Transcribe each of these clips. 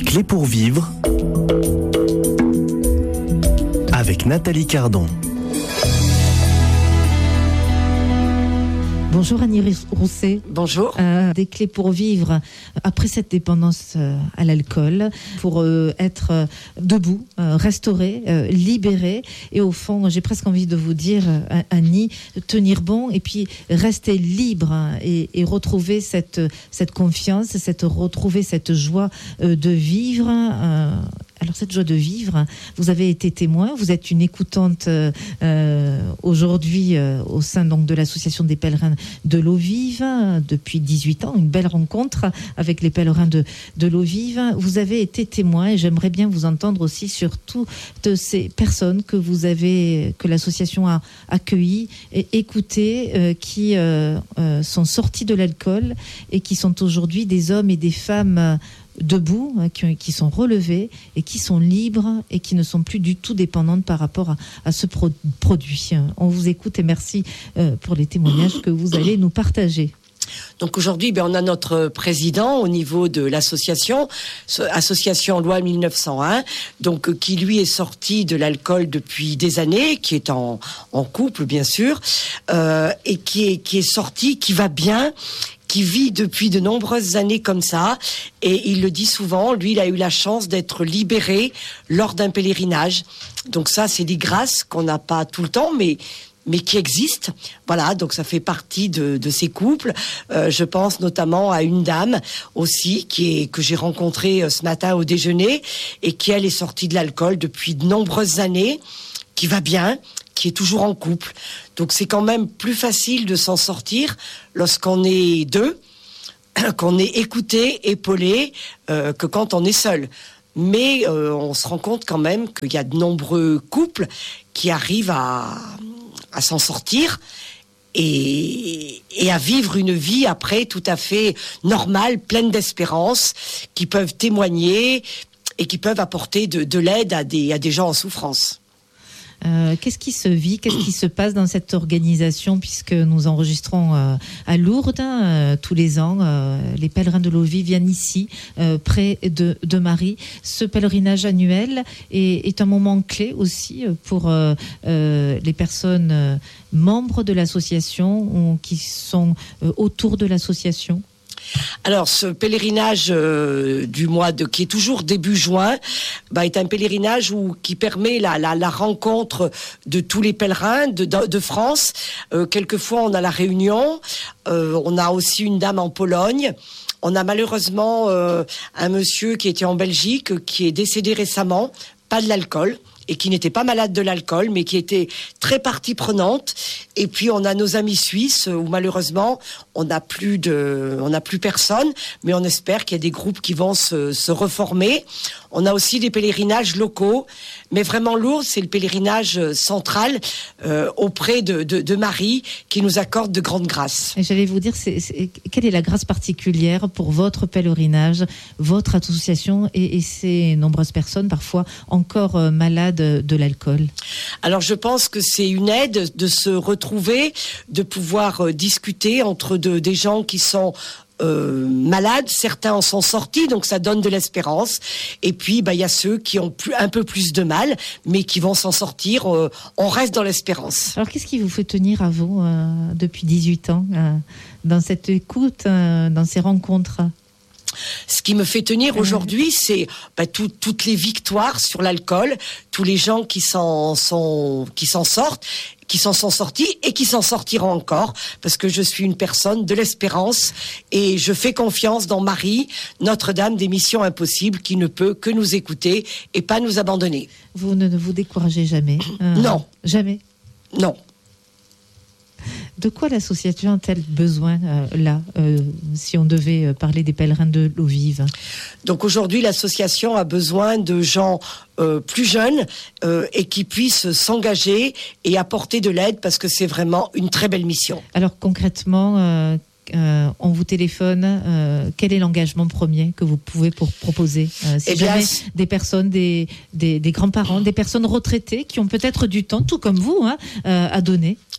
Clés pour vivre avec Nathalie Cardon. Bonjour Annie Rousset. Bonjour. Des clés pour vivre après cette dépendance à l'alcool, pour être debout, restauré, libéré. Et au fond, j'ai presque envie de vous dire, Annie, tenir bon et puis rester libre et retrouver cette confiance, retrouver cette joie de vivre. Alors cette joie de vivre, vous avez été témoin, vous êtes une écoutante aujourd'hui au sein donc de l'association des pèlerins de l'eau vive depuis 18 ans, une belle rencontre avec les pèlerins de l'eau vive. Vous avez été témoin et j'aimerais bien vous entendre aussi sur toutes ces personnes que l'association a accueillies et écoutées, qui sont sortis de l'alcool et qui sont aujourd'hui des hommes et des femmes debout, qui sont relevés et qui sont libres et qui ne sont plus du tout dépendantes par rapport à ce produit. On vous écoute et merci pour les témoignages que vous allez nous partager. Donc aujourd'hui, on a notre président au niveau de l'association, association loi 1901, donc qui lui est sorti de l'alcool depuis des années, qui est en couple bien sûr, et qui est sorti, qui va bien, qui vit depuis de nombreuses années comme ça, et il le dit souvent, lui il a eu la chance d'être libéré lors d'un pèlerinage. Donc ça c'est des grâces qu'on n'a pas tout le temps, mais qui existent. Voilà, donc ça fait partie de ces couples. Je pense notamment à une dame aussi que j'ai rencontrée ce matin au déjeuner et qui elle est sortie de l'alcool depuis de nombreuses années, qui va bien, qui est toujours en couple. Donc c'est quand même plus facile de s'en sortir lorsqu'on est deux, qu'on est écouté, épaulé, que quand on est seul. Mais on se rend compte quand même qu'il y a de nombreux couples qui arrivent à s'en sortir et à vivre une vie après tout à fait normale, pleine d'espérance, qui peuvent témoigner et qui peuvent apporter de l'aide à des gens en souffrance. Qu'est-ce qui se vit, qu'est-ce qui se passe dans cette organisation, puisque nous enregistrons à Lourdes tous les ans, les pèlerins de l'eau vive viennent ici, près de Marie. Ce pèlerinage annuel est un moment clé aussi pour les personnes membres de l'association ou qui sont autour de l'association. Alors, ce pèlerinage qui est toujours début juin, est un pèlerinage qui permet la rencontre de tous les pèlerins de France. Quelquefois, on a la réunion. On a aussi une dame en Pologne. On a malheureusement un monsieur qui était en Belgique, qui est décédé récemment, pas de l'alcool, et qui n'était pas malade de l'alcool, mais qui était très partie prenante. Et puis on a nos amis suisses où malheureusement on n'a plus personne, mais on espère qu'il y a des groupes qui vont se reformer. On a aussi des pèlerinages locaux, mais vraiment lourd, c'est le pèlerinage central auprès de Marie qui nous accorde de grandes grâces. Et j'allais vous dire, quelle est la grâce particulière pour votre pèlerinage, votre association et ces nombreuses personnes parfois encore malades de l'alcool? Alors je pense que c'est une aide de se retrouver, de pouvoir discuter entre des gens qui sont malades, certains en sont sortis, donc ça donne de l'espérance. Et puis il y a ceux qui ont un peu plus de mal, mais qui vont s'en sortir. On reste dans l'espérance. Alors qu'est-ce qui vous fait tenir à vous depuis 18 ans dans cette écoute, dans ces rencontres? Ce qui me fait tenir aujourd'hui, c'est toutes les victoires sur l'alcool, tous les gens qui s'en sortent, qui s'en sont sortis et qui s'en sortiront encore, parce que je suis une personne de l'espérance et je fais confiance dans Marie, Notre-Dame des missions impossibles, qui ne peut que nous écouter et pas nous abandonner. Vous ne vous découragez jamais? Non. Jamais? Non. De quoi l'association a-t-elle besoin si on devait parler des pèlerins de l'eau vive? Donc aujourd'hui, l'association a besoin de gens plus jeunes et qui puissent s'engager et apporter de l'aide, parce que c'est vraiment une très belle mission. Alors concrètement, on vous téléphone, quel est l'engagement premier que vous pouvez proposer des personnes, des grands-parents, des personnes retraitées qui ont peut-être du temps, tout comme vous, à donner?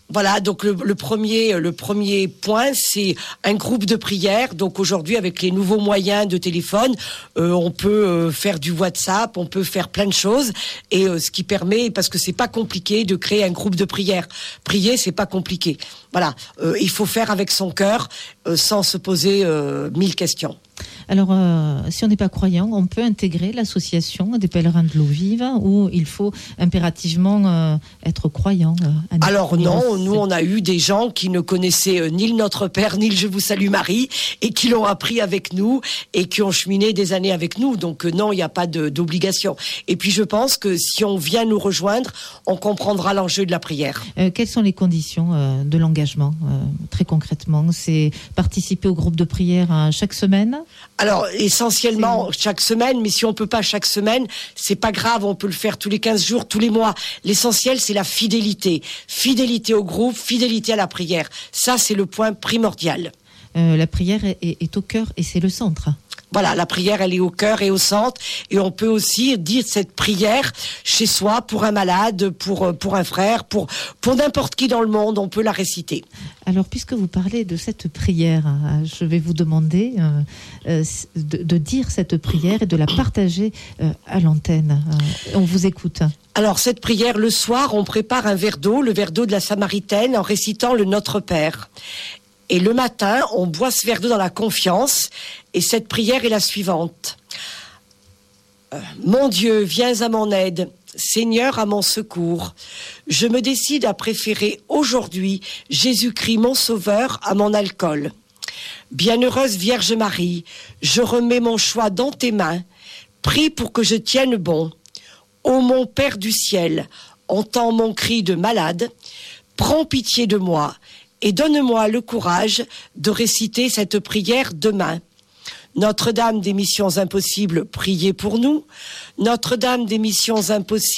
Voilà, donc le premier point, c'est un groupe de prière. Donc aujourd'hui, avec les nouveaux moyens de téléphone, on peut faire du WhatsApp, on peut faire plein de choses, et ce qui permet, parce que c'est pas compliqué de créer un groupe de prière. Prier, c'est pas compliqué. Voilà, il faut faire avec son cœur, sans se poser 1000 questions. Alors, si on n'est pas croyant, on peut intégrer l'association des pèlerins de l'eau vive, ou il faut impérativement être croyant? Alors non, nous on a eu des gens qui ne connaissaient ni le Notre Père, ni le Je vous salue Marie, et qui l'ont appris avec nous, et qui ont cheminé des années avec nous. Donc non, il n'y a pas d'obligation. Et puis je pense que si on vient nous rejoindre, on comprendra l'enjeu de la prière. Quelles sont les conditions de l'engagement, très concrètement? C'est participer au groupe de prière chaque semaine? Alors, essentiellement, chaque semaine, mais si on peut pas chaque semaine, c'est pas grave, on peut le faire tous les 15 jours, tous les mois. L'essentiel, c'est la fidélité. Fidélité au groupe, fidélité à la prière. Ça, c'est le point primordial. La prière est au cœur et c'est le centre. Voilà, la prière, elle est au cœur et au centre. Et on peut aussi dire cette prière chez soi, pour un malade, pour un frère, pour n'importe qui dans le monde, on peut la réciter. Alors, puisque vous parlez de cette prière, je vais vous demander de dire cette prière et de la partager à l'antenne. On vous écoute. Alors, cette prière, le soir, on prépare un verre d'eau, le verre d'eau de la Samaritaine, en récitant le Notre Père. Et le matin, on boit ce verre d'eau dans la confiance. Et cette prière est la suivante. Mon Dieu, viens à mon aide. Seigneur, à mon secours. Je me décide à préférer aujourd'hui Jésus-Christ, mon sauveur, à mon alcool. Bienheureuse Vierge Marie, je remets mon choix dans tes mains. Prie pour que je tienne bon. Ô mon Père du ciel, entends mon cri de malade. Prends pitié de moi. Et donne-moi le courage de réciter cette prière demain. Notre-Dame des missions impossibles, priez pour nous. Notre-Dame des missions impossibles,